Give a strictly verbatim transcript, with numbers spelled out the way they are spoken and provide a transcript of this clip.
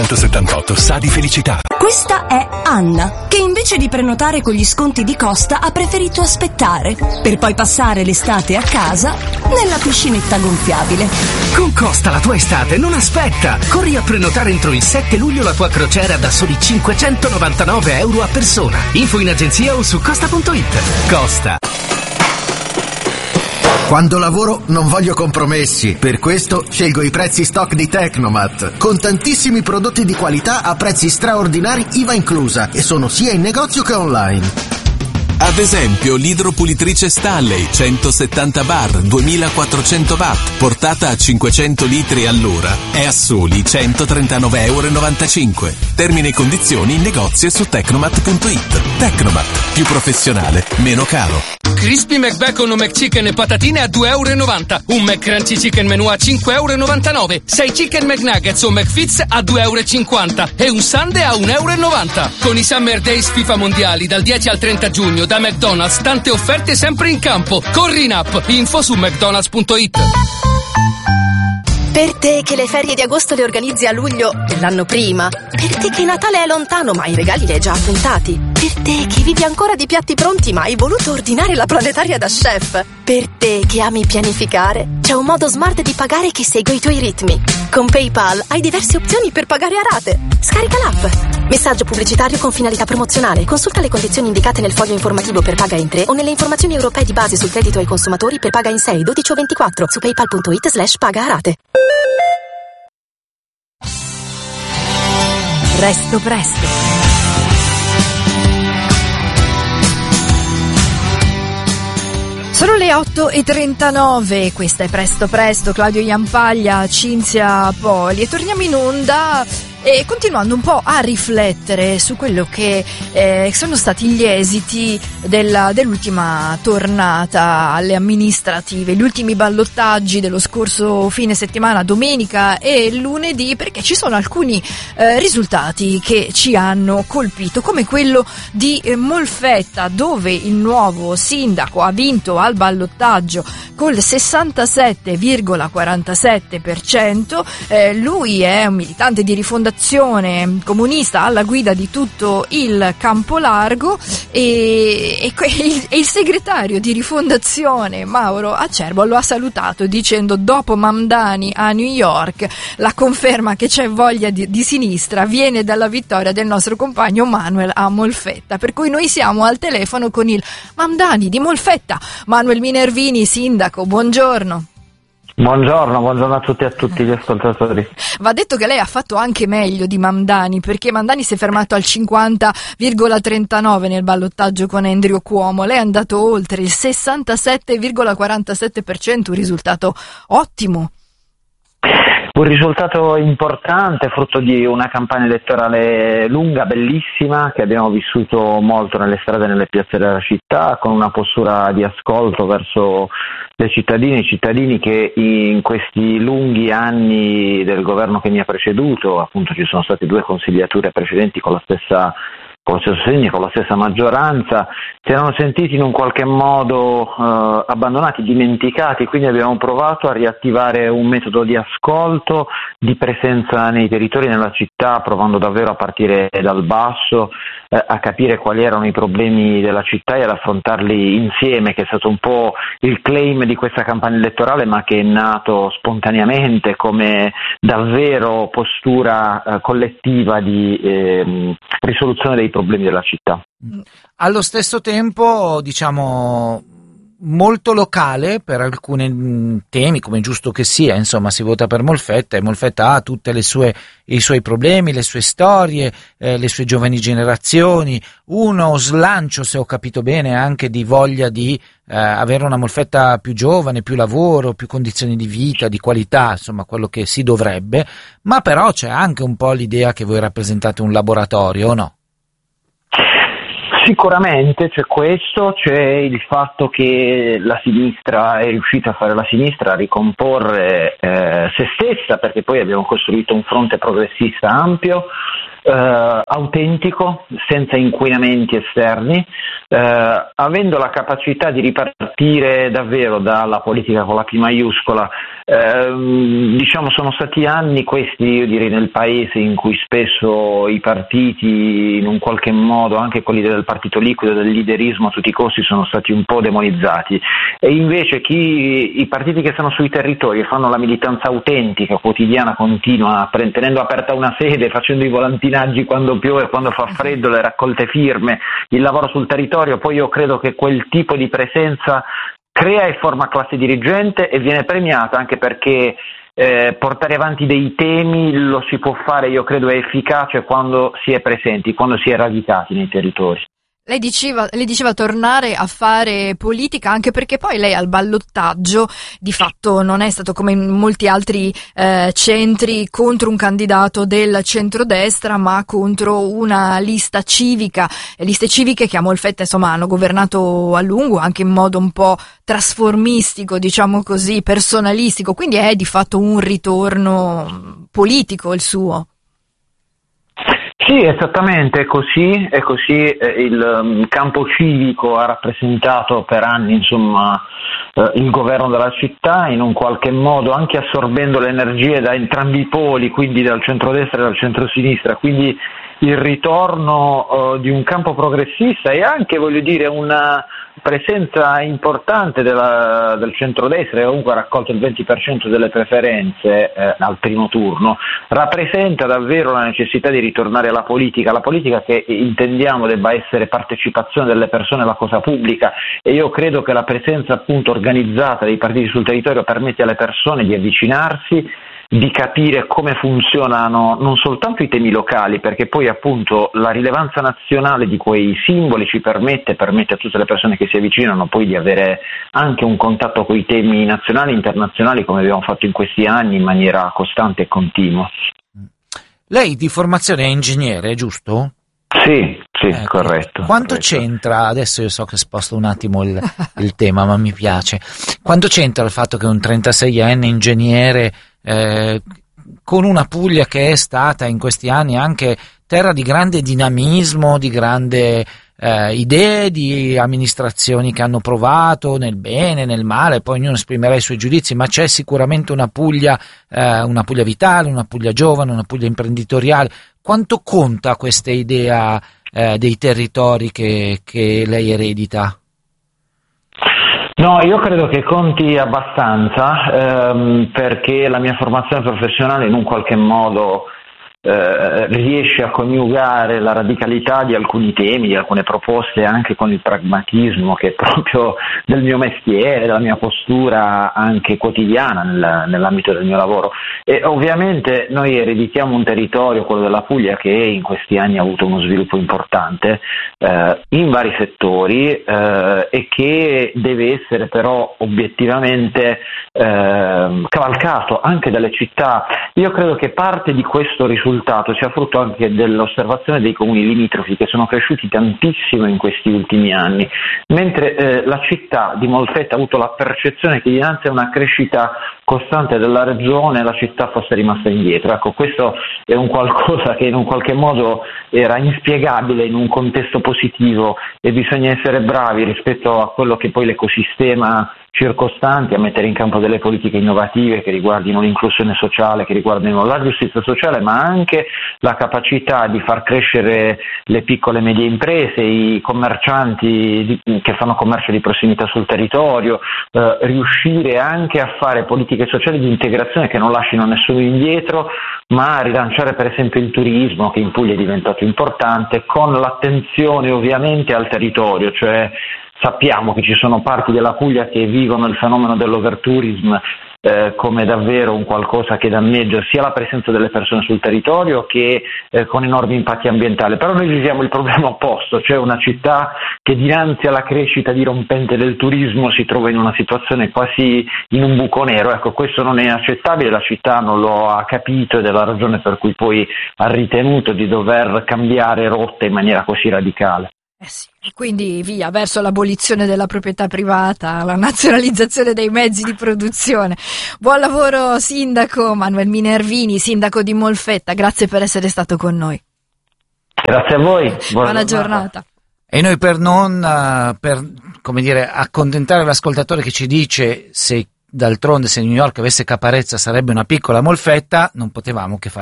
centosettantotto sa di felicità. Questa è Anna, che invece di prenotare con gli sconti di Costa ha preferito aspettare, per poi passare l'estate a casa nella piscinetta gonfiabile. Con Costa la tua estate non aspetta! Corri a prenotare entro il sette luglio la tua crociera da soli cinquecentonovantanove euro a persona. Info in agenzia o su costa punto it. Costa. Quando lavoro non voglio compromessi, per questo scelgo i prezzi stock di Tecnomat, con tantissimi prodotti di qualità a prezzi straordinari I V A inclusa, e sono sia in negozio che online. Ad esempio l'idropulitrice Stanley centosettanta bar duemilaquattrocento watt portata a cinquecento litri all'ora è a soli centotrentanove euro e novantacinque. Termini e condizioni in negozio e su tecnomat punto it. Tecnomat, più professionale, meno caro. Crispy McBacon o McChicken e patatine a due euro e novanta. Un McCrunchy Chicken Menù a cinque euro e novantanove. sei Chicken McNuggets o McFits a due euro e cinquanta. E un Sundae a un euro e novanta. Con i Summer Days FIFA Mondiali dal dieci al trenta giugno da McDonald's, tante offerte sempre in campo. Corri in app. Info su mcdonalds punto it. Per te che le ferie di agosto le organizzi a luglio dell'anno prima. Per te che Natale è lontano ma i regali li hai già appuntati. Per te che vivi ancora di piatti pronti ma hai voluto ordinare la planetaria da chef. Per te che ami pianificare, c'è un modo smart di pagare che segue i tuoi ritmi. Con PayPal hai diverse opzioni per pagare a rate. Scarica l'app. Messaggio pubblicitario con finalità promozionale. Consulta le condizioni indicate nel foglio informativo per paga in tre o nelle informazioni europee di base sul credito ai consumatori per paga in sei, dodici o ventiquattro su paypal punto it slash paga a rate. Presto presto. Sono le otto e trentanove, questa è Presto Presto, Claudio Iampaglia, Cinzia Poli, e torniamo in onda e continuando un po' a riflettere su quello che eh, sono stati gli esiti della, dell'ultima tornata alle amministrative, gli ultimi ballottaggi dello scorso fine settimana, domenica e lunedì, perché ci sono alcuni eh, risultati che ci hanno colpito, come quello di eh, Molfetta, dove il nuovo sindaco ha vinto al ballottaggio col sessantasette virgola quarantasette per cento. Eh, lui è un militante di Rifondazione comunista alla guida di tutto il Campo Largo e, e, il, e il segretario di Rifondazione Mauro Acerbo lo ha salutato dicendo: dopo Mamdani a New York la conferma che c'è voglia di, di sinistra viene dalla vittoria del nostro compagno Manuel a Molfetta, per cui noi siamo al telefono con il Mamdani di Molfetta, Manuel Minervini, sindaco, buongiorno. Buongiorno, buongiorno a tutti e a tutti gli ascoltatori. Va detto che lei ha fatto anche meglio di Mamdani, perché Mamdani si è fermato al cinquanta virgola trentanove nel ballottaggio con Endrio Cuomo, lei è andato oltre il sessantasette virgola quarantasette per cento, un risultato ottimo. Un risultato importante, frutto di una campagna elettorale lunga, bellissima, che abbiamo vissuto molto nelle strade e nelle piazze della città, con una postura di ascolto verso le cittadine e i cittadini che in questi lunghi anni del governo che mi ha preceduto, appunto ci sono state due consigliature precedenti con la stessa con lo stesso segno, con la stessa maggioranza, si erano sentiti in un qualche modo eh, abbandonati, dimenticati, quindi abbiamo provato a riattivare un metodo di ascolto, di presenza nei territori, nella città, provando davvero a partire dal basso, eh, a capire quali erano i problemi della città e ad affrontarli insieme, che è stato un po' il claim di questa campagna elettorale, ma che è nato spontaneamente come davvero postura eh, collettiva di eh, risoluzione dei problemi della città. Allo stesso tempo, diciamo, molto locale per alcuni temi, come è giusto che sia, insomma, si vota per Molfetta e Molfetta ha tutte le sue i suoi problemi, le sue storie, eh, le sue giovani generazioni, uno slancio, se ho capito bene, anche di voglia di eh, avere una Molfetta più giovane, più lavoro, più condizioni di vita, di qualità, insomma quello che si dovrebbe, ma però c'è anche un po' l'idea che voi rappresentate un laboratorio, o no? Sicuramente c'è questo, c'è il fatto che la sinistra è riuscita a fare la sinistra, a ricomporre eh, se stessa, perché poi abbiamo costruito un fronte progressista ampio, eh, autentico, senza inquinamenti esterni, eh, avendo la capacità di ripartire davvero dalla politica con la P maiuscola. Eh, diciamo sono stati anni questi, io direi, nel paese in cui spesso i partiti in un qualche modo, anche quelli del partito liquido, del leaderismo a tutti i costi, sono stati un po' demonizzati, e invece chi, i partiti che stanno sui territori e fanno la militanza autentica, quotidiana, continua, tenendo aperta una sede, facendo i volantinaggi quando piove, quando fa freddo, le raccolte firme, il lavoro sul territorio, poi io credo che quel tipo di presenza crea e forma classe dirigente e viene premiata, anche perché eh, portare avanti dei temi lo si può fare, io credo, è efficace quando si è presenti, quando si è radicati nei territori. Lei diceva, lei diceva tornare a fare politica, anche perché poi lei al ballottaggio di fatto non è stato, come in molti altri eh, centri, contro un candidato del centrodestra, ma contro una lista civica, liste civiche che a Molfetta insomma hanno governato a lungo, anche in modo un po' trasformistico, diciamo così, personalistico, quindi è di fatto un ritorno politico il suo. Sì, esattamente, è così, è così. Eh, il um, campo civico ha rappresentato per anni, insomma, eh, il governo della città, in un qualche modo anche assorbendo le energie da entrambi i poli, quindi dal centrodestra e dal centrosinistra, quindi il ritorno uh, di un campo progressista e anche, voglio dire, una presenza importante della, del centrodestra, che comunque ha raccolto il venti per cento delle preferenze eh, al primo turno, rappresenta davvero la necessità di ritornare alla politica, la politica che intendiamo debba essere partecipazione delle persone alla cosa pubblica, e io credo che la presenza appunto organizzata dei partiti sul territorio permette alle persone di avvicinarsi, di capire come funzionano non soltanto i temi locali, perché poi appunto la rilevanza nazionale di quei simboli ci permette, permette a tutte le persone che si avvicinano poi di avere anche un contatto con i temi nazionali e internazionali, come abbiamo fatto in questi anni in maniera costante e continua. Lei di formazione è ingegnere, giusto? Sì, sì, ecco. corretto. Quanto corretto. c'entra, adesso io so che sposto un attimo il, il tema, ma mi piace, quanto c'entra il fatto che un trentaseienne ingegnere eh, con una Puglia che è stata in questi anni anche terra di grande dinamismo, di grande eh, idee, di amministrazioni che hanno provato nel bene, nel male, poi ognuno esprimerà i suoi giudizi, ma c'è sicuramente una Puglia, eh, una Puglia vitale, una Puglia giovane, una Puglia imprenditoriale. Quanto conta questa idea eh, dei territori che, che lei eredita? No, io credo che conti abbastanza, ehm, perché la mia formazione professionale in un qualche modo eh, riesce a coniugare la radicalità di alcuni temi, di alcune proposte, anche con il pragmatismo che è proprio del mio mestiere, della mia postura anche quotidiana nel, nell'ambito del mio lavoro. E ovviamente noi ereditiamo un territorio, quello della Puglia, che in questi anni ha avuto uno sviluppo importante eh, in vari settori eh, e che deve essere però obiettivamente eh, cavalcato anche dalle città. Io credo che parte di questo risultato sia frutto anche dell'osservazione dei comuni limitrofi, che sono cresciuti tantissimo in questi ultimi anni, mentre eh, la città di Molfetta ha avuto la percezione che dinanzi a una crescita costante della regione la città fosse rimasta indietro. Ecco, questo è un qualcosa che in un qualche modo era inspiegabile in un contesto positivo, e bisogna essere bravi rispetto a quello che poi l'ecosistema circostanti a mettere in campo delle politiche innovative che riguardino l'inclusione sociale, che riguardino la giustizia sociale, ma anche la capacità di far crescere le piccole e medie imprese, i commercianti di, che fanno commercio di prossimità sul territorio, eh, riuscire anche a fare politiche sociali di integrazione che non lasciano nessuno indietro, ma a rilanciare per esempio il turismo, che in Puglia è diventato importante, con l'attenzione ovviamente al territorio, cioè sappiamo che ci sono parti della Puglia che vivono il fenomeno dell'overtourism eh, come davvero un qualcosa che danneggia sia la presenza delle persone sul territorio che eh, con enormi impatti ambientali. Però noi viviamo il problema opposto, cioè una città che dinanzi alla crescita dirompente del turismo si trova in una situazione quasi in un buco nero. Ecco, questo non è accettabile, la città non lo ha capito ed è la ragione per cui poi ha ritenuto di dover cambiare rotta in maniera così radicale. Eh sì, quindi via verso l'abolizione della proprietà privata, la nazionalizzazione dei mezzi di produzione. Buon lavoro sindaco Manuel Minervini, sindaco di Molfetta, grazie per essere stato con noi. Grazie a voi. Buona, Buona giornata. E noi per non, uh, per, come dire, accontentare l'ascoltatore che ci dice se d'altronde se New York avesse Caparezza sarebbe una piccola Molfetta, non potevamo che fare